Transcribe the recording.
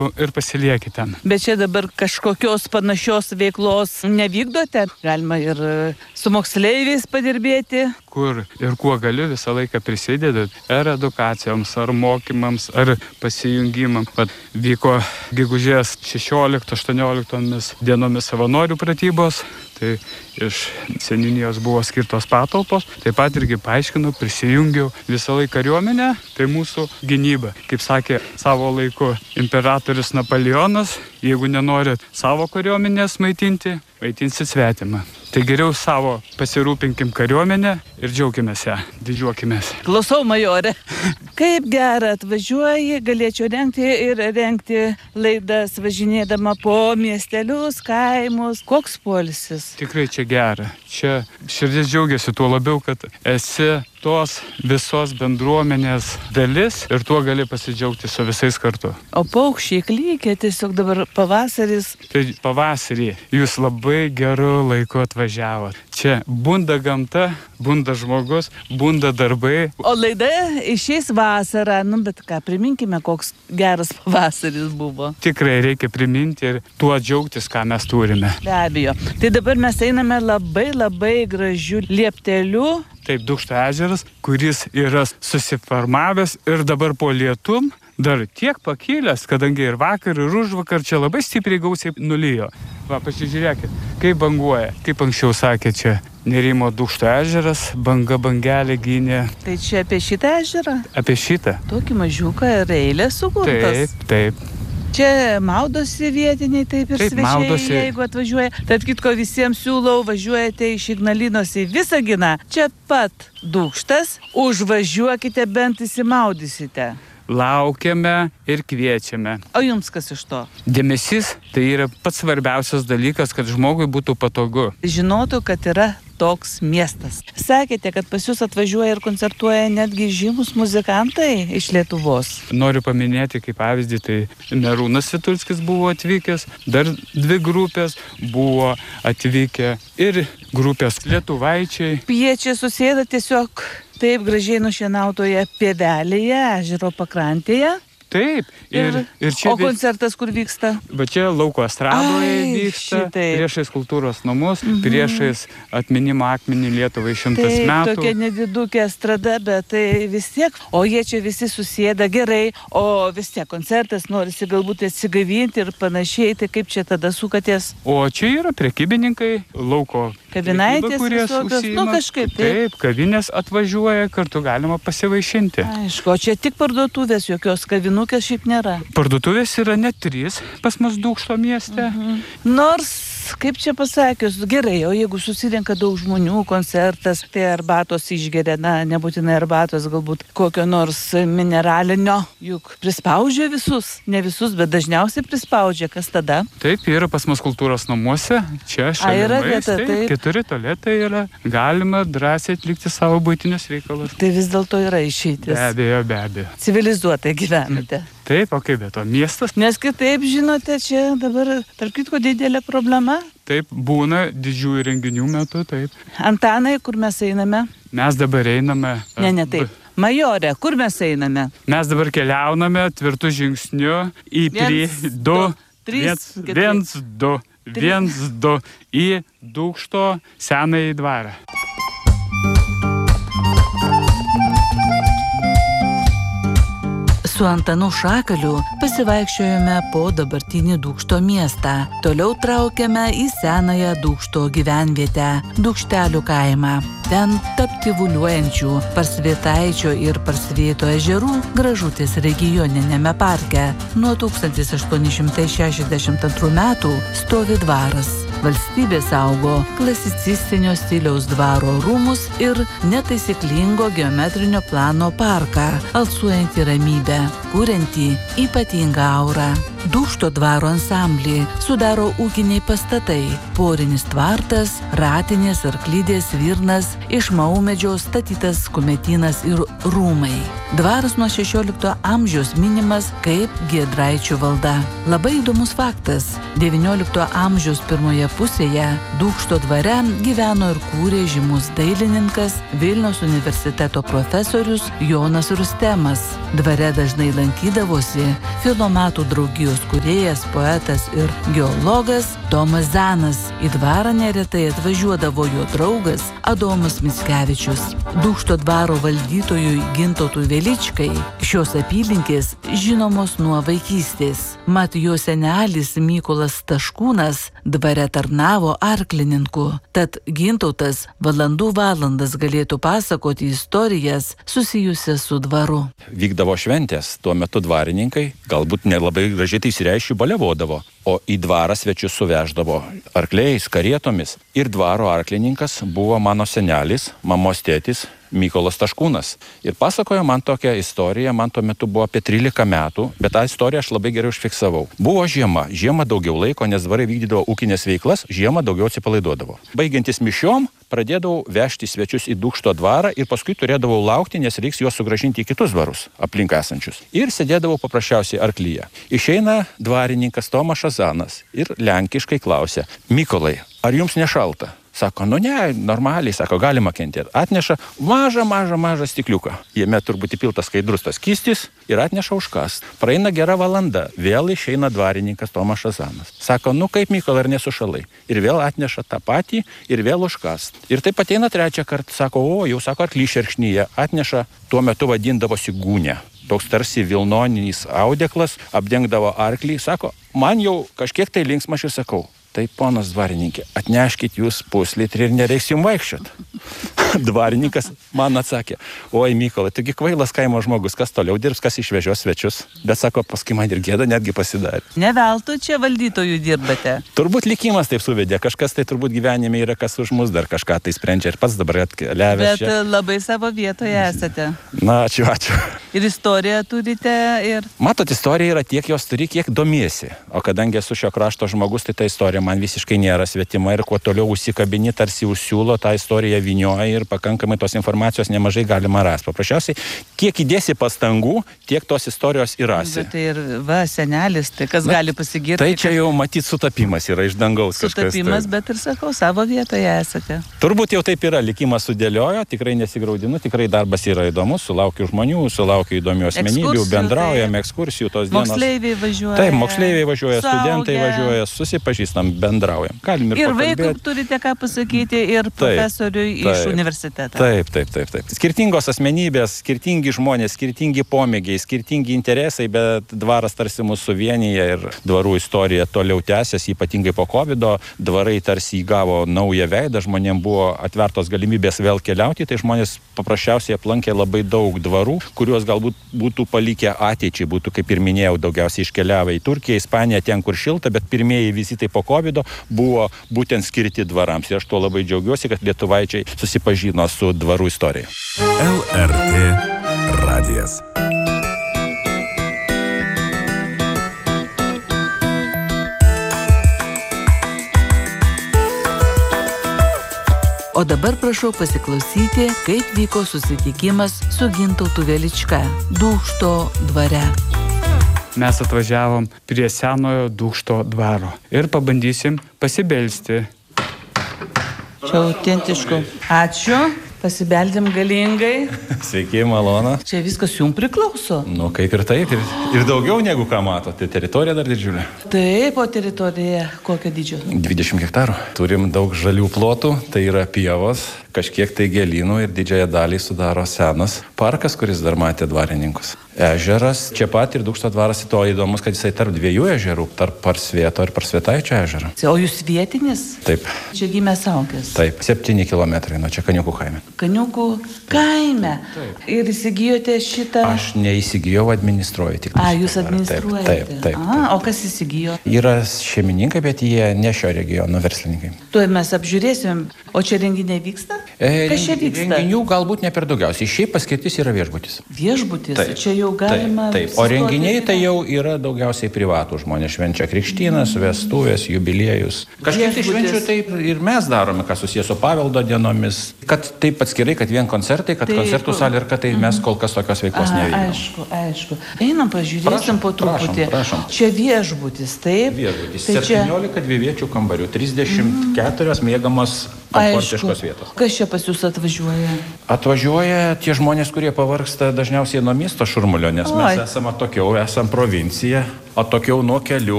ir pasilieki ten. Bet čia dabar kažkokios panašios veiklos nevykdote? Galima ir su moksleiviais padirbėti. Kur ir kuo galiu, visą laiką prisidedu. Ar edukacijoms, ar mokymams, ar pasijungimams. Vyko gegužės 16-18 dienomis savanorių pratybos. Tai iš seniūnijos buvo skirtos patalpos. Taip pat irgi paaiškinu, prisijungiau visą laiką kariuomenę. Tai mūsų gynyba. Kaip sakė savo laiku imperatorius Napoleonas, jeigu nenorit savo kariuomenės maitinti, maitinsit svetimą. Tai geriau savo pasirūpinkim kariuomenę ir džiaukimės ją, didžiuokimės. Klausau, majore. Kaip gera atvažiuoji, galėčiau rengti laidas važinėdama po miestelius, kaimus. Koks poilsis? Tikrai čia gera. Čia širdis džiaugiasi tuo labiau, kad esi tos visos bendruomenės dalis ir tuo gali pasidžiaugti su visais kartu. O paukščiai klykia, tiesiog dabar pavasaris. Tai pavasarį jūs labai geru laiku atvažiavot. Čia bunda gamta, bunda žmogus, bunda darbai. O laida išeis vasarą, bet ką, priminkime, koks geras pavasaris buvo. Tikrai reikia priminti ir tuo džiaugtis, ką mes turime. Be abejo. Tai dabar mes einame labai gražių lieptelių. Taip, Dūkšto ežeras, kuris yra susiformavęs ir dabar po lietum dar tiek pakilęs, kadangi ir vakar, ir užvakar čia labai stipriai gausiai nulijo. Va, pasižiūrėkit, kaip banguoja, kaip anksčiau sakė čia. Nerimo Dūkšto ežeras, banga bangelė gynė. Tai čia apie šitą ežerą? Apie šitą. Tokį mažiuką ir eilę sukurtas. Taip. Čia maudosi vietiniai, taip ir svečiai, maudosi. Jeigu atvažiuoja. Tarp kitko visiems siūlau, važiuojate iš Ignalinos į Visaginą. Čia pat Dūkštas, užvažiuokite, bent įsimaudysite. Laukiame ir kviečiame. O jums kas iš to? Dėmesys tai yra pats svarbiausias dalykas, kad žmogui būtų patogu. Žinotų, kad yra toks miestas. Sakėte, kad pas jūs atvažiuoja ir koncertuoja netgi žymus muzikantai iš Lietuvos. Noriu paminėti kaip pavyzdį, tai Merūnas Vitulskis buvo atvykęs, dar 2 grupės buvo atvykę ir grupės Lietuvaičiai. Jie susėda tiesiog taip gražiai nušienautoje pievelėje, ežero pakrantėje. Taip. Ir čia o koncertas kur vyksta? Va čia lauko estradoje vyksta, priešais kultūros namus, priešais atminimo akmenį Lietuvai 100 metų. Taip, tokia nedidukė estrada, bet tai vis tiek, o jie čia visi susėda gerai, o vis tiek koncertas, norisi galbūt atsigavinti ir panašiai, tai kaip čia tada sukatės? O čia yra prekybininkai, lauko kavinaitės visokios, kažkaip. Taip, kavinės atvažiuoja, kartu galima pasivaišinti. Aišku, o čia tik parduotuvės, jokios kavinukės šiaip nėra. Parduotuvės yra net 3 pas mus Dūkšto mieste. Nors, kaip čia pasakius, gerai, o jeigu susirenka daug žmonių, koncertas, tai arbatos išgeria, nebūtinai arbatos, galbūt kokio nors mineralinio, juk prispaudžia visus, ne visus, bet dažniausiai prispaudžia, kas tada? Taip, yra pas mus kultūros namuose, čia šalimais, taip. 4 tualetai yra, galima drąsiai atlikti savo buitinius reikalus. Tai vis dėlto yra išeitis. Be abejo. Civilizuotai gyvenate. Taip, o kaip be to miestas? Nes kitaip, žinote, čia dabar, tarp kitko, didelė problema. Taip, būna didžiųjų renginių metu, taip. Antanai, kur mes einame? Mes dabar einame... Ne, taip. Majore, kur mes einame? Mes dabar keliauname tvirtų žingsnių į 1, 2 į Dūkšto senąjį dvarą. Su Antanu Šakaliu pasivaikščiojome po dabartinį Dūkšto miestą. Toliau traukiame į senąją Dūkšto gyvenvietę, Dūkštelių kaimą. Ten tarp tyvuliuojančių Parsvietaičio ir Parsvieto ežerų Gražutės regioninėme parke nuo 1862 metų stovi dvaras. Valstybė saugo klasicistinio stiliaus dvaro rūmus ir netaisyklingo geometrinio plano parką, alsuojantį ramybę, kuriantį ypatingą aurą. Dūkšto dvaro ansamblį sudaro ūkiniai pastatai, porinis tvartas, ratinės, arklidės, virnas, iš maumedžio statytas kumetynas ir rūmai. Dvaras nuo 16 amžiaus minimas kaip Giedraičių valda. Labai įdomus faktas. 19 amžiaus pirmoje pusėje Dūkšto dvare gyveno ir kūrė žymus dailininkas, Vilniaus universiteto profesorius Jonas Rustemas. Dvare dažnai lankydavosi filomatų draugijos istorijos kūrėjas, poetas ir geologas Tomas Zanas. Į dvarą neretai atvažiuodavo jo draugas Adomas Mickevičius. Dūkšto dvaro valdytojui Gintautui Veličkai šios apylinkės žinomos nuo vaikystės. Mat jo senelis Mykolas Staškūnas dvare tarnavo arklininku. Tad Gintautas valandas galėtų pasakoti istorijas susijusias su dvaru. Vykdavo šventės, tuo metu dvarininkai, galbūt nelabai gražiai tai išsireiškiu, baliavodavo, o į dvarą svečius suveždavo arkliais, karietomis. Ir dvaro arklininkas buvo mano senelis, mamos tėtis Mykolas Staškūnas. Ir pasakojo man tokią istoriją, man tuo metu buvo apie 13 metų, bet tą istoriją aš labai gerai užfiksavau. Buvo žiema daugiau laiko, nes dvarai vykdydavo ūkinės veiklas, žiema daugiau atsipalaiduodavo. Baigiantis mišiom, pradėdavau vežti svečius į Dūkšto dvarą ir paskui turėdavau laukti, nes reiks juos sugrąžinti į kitus dvarus aplink esančius. Ir sėdėdavau paprasčiausiai arklyje. Išeina dvarininkas Tomašas Zanas ir lenkiškai klausia: Mykolai, ar jums nešalta? Sako, ne, normaliai, sako, galima kentėti. Atneša mažą stikliuką. Jame turbūt įpiltas skaidrus tas skystis ir atneša užkast. Praeina gera valanda, vėl išeina dvarininkas Tomašas Zanas. Sako, kaip Mykolai, ar nesušalai? Ir vėl atneša tą patį ir vėl užkast. Ir taip ateina trečią kartą, sako, jau sako, arklys šerkšnyje. Atneša, tuo metu vadindavosi gūnė. Toks tarsi vilnoninis audeklas, apdengdavo arklį. Sako, man jau kažkiek tai linksma, aš ir sakau, tai ponas dvarininkė, atneškit jūs puslitrį ir nereiks jums vaikščiot. Dvarininkas man atsakė, oi Mykolai, taigi kvailas kaimo žmogus, kas toliau dirbs, kas išvežios svečius. Bet sako, paskui man ir gėda netgi pasidarė. Ne veltui čia valdytojų dirbate. Turbūt likimas taip suvedė, kažkas tai turbūt gyvenime yra, kas už mus dar kažką tai sprendžia ir pats dabar atkeliavęs čia. Bet labai savo vietoje esate. Na, ačiū. Ir istoriją turite ir... Matot, istorija yra tiek jos turi, kiek domiesi. O kadangi esu šio krašto žmogus, tai ta istorija man visiškai nėra svetima ir kuo toliau užsikabini, tarsi užsiūlo, tą istoriją vynioja ir pakankamai tos informacijos nemažai galima rasti. Paprasčiausiai, kiek įdėsi pastangų, tiek tos istorijos ir rasi. Bet tai ir senelis, tai kas gali pasigirti? Tai čia jau matyt sutapimas yra iš dangaus kažkas. Sutapimas, bet ir sakau, savo vietoje esate. Turbūt jau taip yra, likimas sudėliojo, tikrai nesigraudinu, tikrai darbas yra įdomus, sulaukiu žmonių, sulaukiu įdomių asmenybių, bendraujam, ekskursijų tos dienos. Moksleiviai važiuoja. Taip, moksleiviai važiuoja, studentai važiuoja, susipažįstam, bendraujam. Galim ir vaikui turite ką pasakyti ir profesoriui iš universiteto. Taip. Skirtingos asmenybės, skirtingi žmonės, skirtingi pomėgiai, skirtingi interesai, bet dvaras tarsi mūsų vienyje ir dvarų istorija toliau tęsiasi, ypatingai po COVID-o. Dvarai tarsi įgavo naują veidą, žmonėm buvo atvertos galimybės vėl keliauti, tai žmonės paprasčiausiai aplankė labai daug dvarų, kuriuos galbūt būtų palikę ateičiai, būtų, kaip ir minėjau, daugiausiai iškeliavę į Turkiją, Ispaniją, ten kur šilta, bet pirmieji vizitai po COVID-o buvo būtent skirti dvarams. Ir aš tuo labai džiaugiuosi, kad lietuvaičiai susipažino su dvarų istorija. LRT radijas. O dabar prašau pasiklausyti, kaip vyko susitikimas su Gintautu Velička Dūkšto dvare. Mes atvažiavom prie senojo Dūkšto dvaro ir pabandysim pasibelsti. Čia autentiško. Ačiū. Pasibeldėm galingai. Sveiki, malonu. Čia viskas jums priklauso. Kaip ir taip. Ir daugiau negu ką matote. Teritorija dar didžiulė. Taip, o teritorija kokio dydžio? 20 hektarų. Turim daug žalių plotų, tai yra pievos, kažkiek tai gėlynų ir didžiąją dalį sudaro senas parkas, kuris dar matė dvarininkus. Ežeras, čia pat ir Dūkšto dvaras to įdomus, kad jisai tarp dviejų ežerų, tarp Parsvieto ir Parsvietaičio ežero. O jūs vietinis? Taip. Čia gimęs augęs? Taip, 7 kilometrai nuo čia Kaniukų kaime. Kaniukų kaime? Taip. Ir įsigijote šitą? Aš neįsigijau, administruoju tik. Jūs administruojate? Taip. O kas įsigijo? Yra šeimininkai, bet jie ne šio regiono verslininkai. Tuoj mes apžiūrėsim. O čia renginiai vyksta? Kas čia vyksta? Renginių galbūt ne per daugiausiai. Šiaip paskirtis yra viešbutis. Viešbutis? Taip. Čia jau galima... Taip. O renginiai tai jau yra daugiausiai privatų žmonės. Švenčia krikštynas, vestuvės, jubiliejus. Kažkiek tai švenčių taip ir mes darome, kas susijęs su paveldo dienomis. Kad taip atskirai, kad vien koncertai, kad koncertų salė ir kad tai mes kol kas tokios veiklos nevykdom. Aišku. Einam, pažiūrėsim po truputį. Prašom. Čia viešbutis, taip? Viešbutis. 17 dviviečių kambarių, 34 mėgamos komfortiškos vietos. Kas čia pas jūs atvažiuoja? Atvažiuoja tie žmonės, kurie pavargsta dažniausiai nuo miesto šurmulio, nes mes esame atokiau, esam provincija, atokiau nuo kelių.